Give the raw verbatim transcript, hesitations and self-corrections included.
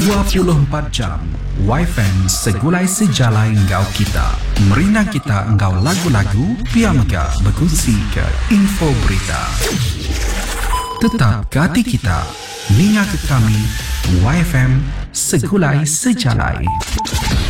dua puluh empat jam Y F M segulai sejalai engkau kita. Merina kita engkau lagu-lagu, piamga berkongsi ke info berita. Tetap ke hati kita, ninga ke kami, Y F M segulai sejalai.